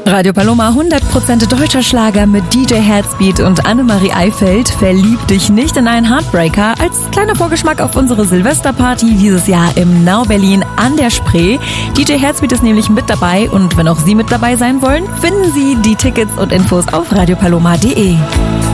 Radio Paloma 100% deutscher Schlager mit DJ Herzbeat und Annemarie Eifeld. Verlieb dich nicht in einen Heartbreaker als kleiner Vorgeschmack auf unsere Silvesterparty dieses Jahr im Now Berlin an der Spree. DJ Herzbeat ist nämlich mit dabei und wenn auch Sie mit dabei sein wollen, finden Sie die Tickets und Infos auf radiopaloma.de.